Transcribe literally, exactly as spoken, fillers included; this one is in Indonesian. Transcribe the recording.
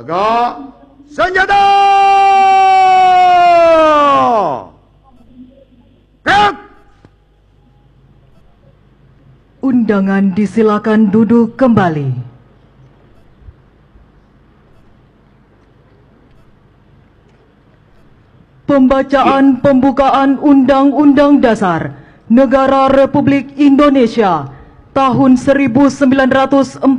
Tegak senjata! Gerak! Undangan disilakan duduk kembali. Pembacaan pembukaan Undang-Undang Dasar Negara Republik Indonesia tahun seribu sembilan ratus empat puluh lima